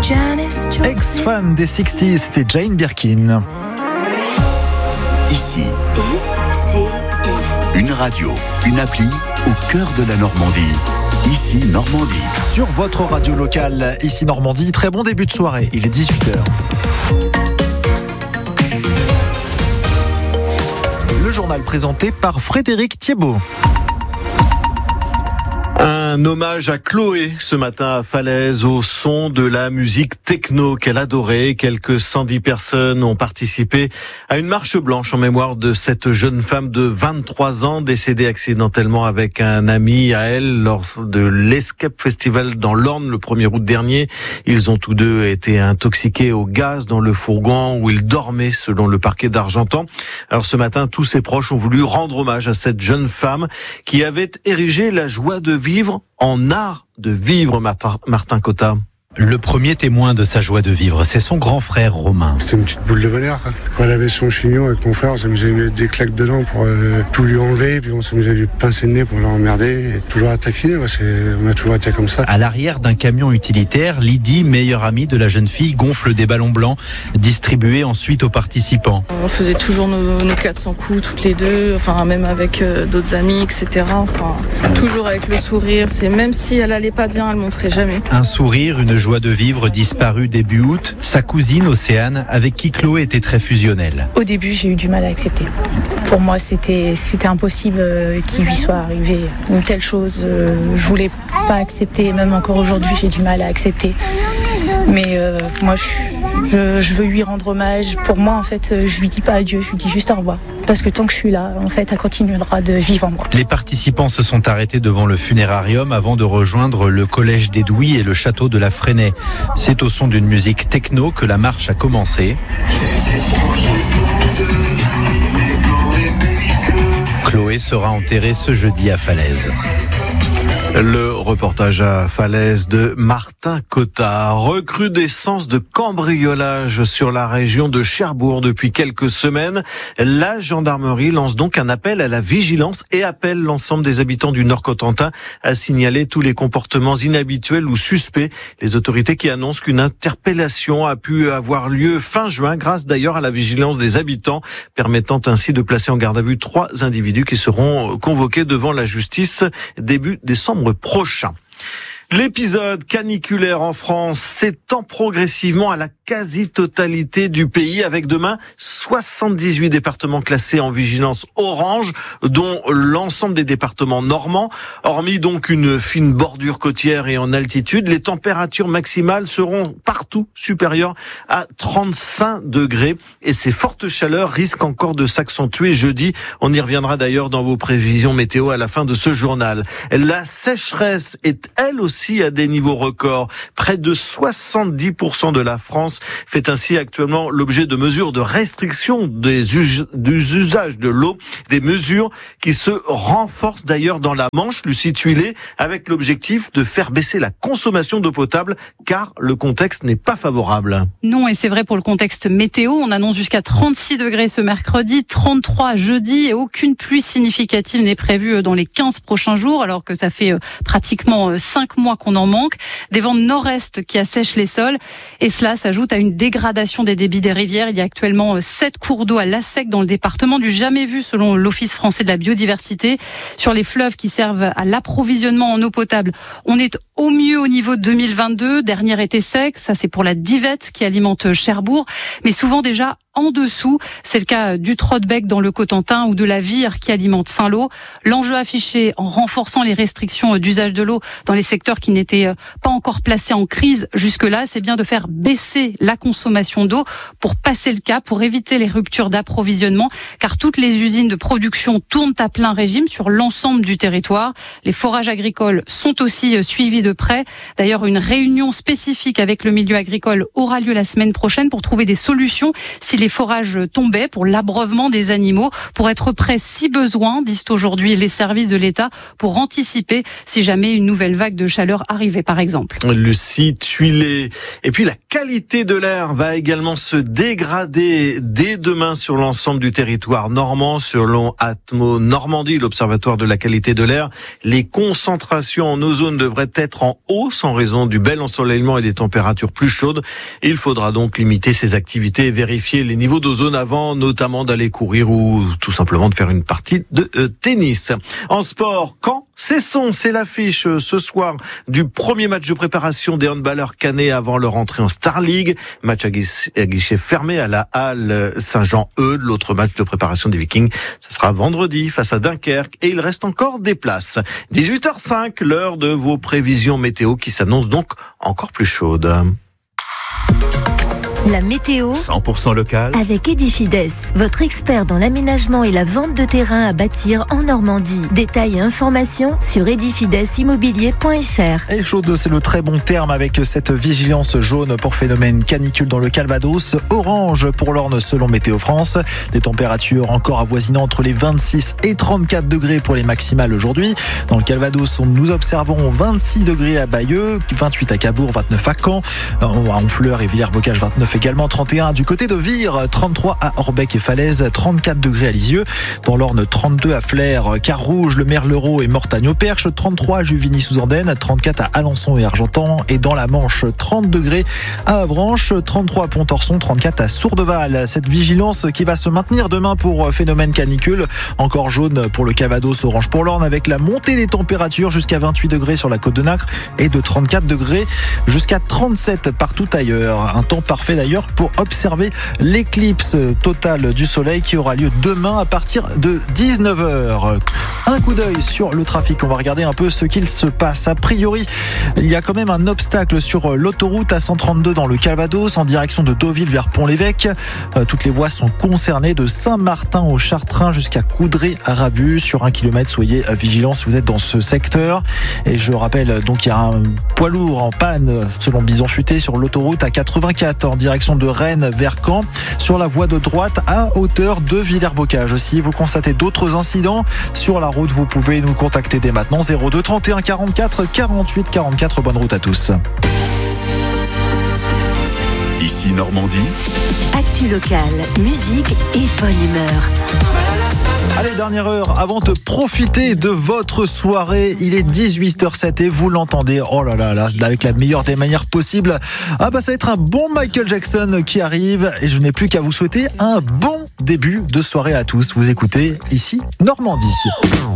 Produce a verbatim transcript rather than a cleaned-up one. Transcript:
Ex-fan des sixties, c'était Jane Birkin. Ici, une radio, une appli au cœur de la Normandie. Ici Normandie. Sur votre radio locale, ici Normandie, très bon début de soirée, il est dix-huit heures. Le journal présenté par Frédéric Thiebaud. Un hommage à Chloé ce matin à Falaise au son de la musique techno qu'elle adorait. Quelques cent dix personnes ont participé à une marche blanche en mémoire de cette jeune femme de vingt-trois ans décédée accidentellement avec un ami à elle lors de l'Escape Festival dans l'Orne le premier août dernier. Ils ont tous deux été intoxiqués au gaz dans le fourgon où ils dormaient selon le parquet d'Argentan. Alors ce matin, tous ses proches ont voulu rendre hommage à cette jeune femme qui avait érigé la joie de vivre en art de vivre, Martin, Martin Cotta. Le premier témoin de sa joie de vivre, c'est son grand frère Romain. C'était une petite boule de bonheur. Quand elle avait son chignon avec mon frère, on s'amusait à mettre des claques dedans pour euh, tout lui enlever, puis on s'amusait à lui pincer le nez pour l'emmerder. Et toujours à taquiner, ouais, c'est... on a toujours été comme ça. À l'arrière d'un camion utilitaire, Lydie, meilleure amie de la jeune fille, gonfle des ballons blancs, distribués ensuite aux participants. On faisait toujours nos, nos quatre cents coups toutes les deux, enfin même avec euh, d'autres amis, et cetera. Enfin, toujours avec le sourire. C'est même si elle allait pas bien, elle montrait jamais. Un sourire, une joie de vivre disparue début août, sa cousine Océane, avec qui Chloé était très fusionnelle. Au début, j'ai eu du mal à accepter. Pour moi, c'était, c'était impossible qu'il lui soit arrivé une telle chose. Je voulais pas accepter, même encore aujourd'hui, j'ai du mal à accepter. Mais euh, moi, je, je, je veux lui rendre hommage. Pour moi, en fait, je lui dis pas adieu, je lui dis juste au revoir. Parce que tant que je suis là, en fait, elle continuera de vivre en moi. Les participants se sont arrêtés devant le funérarium avant de rejoindre le collège d'Edoui et le château de la Fresnaye. C'est au son d'une musique techno que la marche a commencé. Chloé sera enterrée ce jeudi à Falaise. Le reportage à Falaise de Martin Cotta. Recrudescence de cambriolage sur la région de Cherbourg depuis quelques semaines. La gendarmerie lance donc un appel à la vigilance et appelle l'ensemble des habitants du Nord-Cotentin à signaler tous les comportements inhabituels ou suspects. Les autorités qui annoncent qu'une interpellation a pu avoir lieu fin juin grâce d'ailleurs à la vigilance des habitants, permettant ainsi de placer en garde à vue trois individus qui seront convoqués devant la justice début décembre prochain. L'épisode caniculaire en France s'étend progressivement à la quasi-totalité du pays avec demain soixante-dix-huit départements classés en vigilance orange, dont l'ensemble des départements normands. Hormis donc une fine bordure côtière et en altitude, les températures maximales seront partout supérieures à trente-cinq degrés et ces fortes chaleurs risquent encore de s'accentuer jeudi. On y reviendra d'ailleurs dans vos prévisions météo à la fin de ce journal. La sécheresse est elle aussi à des niveaux records. Près de soixante-dix pour cent de la France fait ainsi actuellement l'objet de mesures de restriction des, us- des usages de l'eau, des mesures qui se renforcent d'ailleurs dans la Manche, Lucie Tuilé, avec l'objectif de faire baisser la consommation d'eau potable, car le contexte n'est pas favorable. Non, et c'est vrai pour le contexte météo. On annonce jusqu'à trente-six degrés ce mercredi, trente-trois jeudi, et aucune pluie significative n'est prévue dans les quinze prochains jours, alors que ça fait pratiquement cinq mois qu'on en manque. Des vents de nord-est qui assèchent les sols, et cela s'ajoute à une dégradation des débits des rivières. Il y a actuellement sept cours d'eau à Lassec dans le département, du jamais vu selon l'Office français de la biodiversité. Sur les fleuves qui servent à l'approvisionnement en eau potable, on est au mieux au niveau de deux mille vingt-deux, dernier été sec, ça c'est pour la Divette qui alimente Cherbourg, mais souvent déjà en dessous. C'est le cas du Trottebec dans le Cotentin ou de la Vire qui alimente Saint-Lô. L'enjeu affiché en renforçant les restrictions d'usage de l'eau dans les secteurs qui n'étaient pas encore placés en crise jusque-là, c'est bien de faire baisser la consommation d'eau pour passer le cap, pour éviter les ruptures d'approvisionnement, car toutes les usines de production tournent à plein régime sur l'ensemble du territoire. Les forages agricoles sont aussi suivis de près. D'ailleurs, une réunion spécifique avec le milieu agricole aura lieu la semaine prochaine pour trouver des solutions si les les forages tombaient pour l'abreuvement des animaux, pour être prêts si besoin, disent aujourd'hui les services de l'État, pour anticiper si jamais une nouvelle vague de chaleur arrivait par exemple. Lucie Tuilé. Et puis la qualité de l'air va également se dégrader dès demain sur l'ensemble du territoire normand. Selon Atmo Normandie, l'Observatoire de la qualité de l'air, les concentrations en ozone devraient être en hausse en raison du bel ensoleillement et des températures plus chaudes. Il faudra donc limiter ses activités et vérifier les niveaux d'ozone avant notamment d'aller courir ou tout simplement de faire une partie de euh, tennis. En sport, Caen, Cesson, c'est l'affiche euh, ce soir du premier match de préparation des handballeurs cannais avant leur entrée en Star League. Match à guichet fermé à la Halle Saint-Jean-Eudes. L'autre match de préparation des Vikings, ce sera vendredi face à Dunkerque et il reste encore des places. dix-huit heures cinq, l'heure de vos prévisions météo qui s'annoncent donc encore plus chaudes. La météo cent pour cent local avec Edifides, votre expert dans l'aménagement et la vente de terrain à bâtir en Normandie. Détails et informations sur edifides immobilier point f r. Et chaude, c'est le très bon terme avec cette vigilance jaune pour phénomène canicule dans le Calvados, orange pour l'Orne selon Météo France. Des températures encore avoisinant entre les vingt-six et trente-quatre degrés pour les maximales aujourd'hui. Dans le Calvados, nous observons vingt-six degrés à Bayeux, vingt-huit à Cabourg, vingt-neuf à Caen, à Honfleur et Villers-Bocage vingt-neuf également, trente et un du côté de Vire, trente-trois à Orbec et Falaise, trente-quatre degrés à Lisieux. Dans l'Orne, trente-deux à Flers, Carouge, le Merlereau et Mortagne-au-Perche, trente-trois à Juvigny-sous-Andenne, trente-quatre à Alençon et Argentan. Et dans la Manche, trente degrés à Avranches, trente-trois à Pontorson, trente-quatre à Sourdeval. Cette vigilance qui va se maintenir demain pour phénomène canicule. Encore jaune pour le Calvados, orange pour l'Orne, avec la montée des températures jusqu'à vingt-huit degrés sur la côte de Nacre et de trente-quatre degrés jusqu'à trente-sept partout ailleurs. Un temps parfait d'ailleurs pour observer l'éclipse totale du soleil qui aura lieu demain à partir de dix-neuf heures. Un coup d'œil sur le trafic. On va regarder un peu ce qu'il se passe. A priori, il y a quand même un obstacle sur l'autoroute A cent trente-deux dans le Calvados en direction de Deauville vers Pont-l'Évêque. Toutes les voies sont concernées de Saint-Martin au Chartrain jusqu'à Coudray à Rabus. Sur un kilomètre, soyez vigilants si vous êtes dans ce secteur. Et je rappelle, donc il y a un poids lourd en panne selon Bison Futé sur l'autoroute A quatre-vingt-quatre en direction de Rennes vers Caen, sur la voie de droite à hauteur de Villers-Bocage. Si vous constatez d'autres incidents sur la route, vous pouvez nous contacter dès maintenant. Zéro deux trente et un quarante-quatre quarante-huit quarante-quatre. Bonne route à tous. Ici Normandie. Actu locale, musique et bonne humeur. Allez, dernière heure avant de profiter de votre soirée. Il est dix-huit heures sept et vous l'entendez. Oh là là là, avec la meilleure des manières possibles. Ah bah ça va être un bon Michael Jackson qui arrive et je n'ai plus qu'à vous souhaiter un bon début de soirée à tous. Vous écoutez ici Normandie.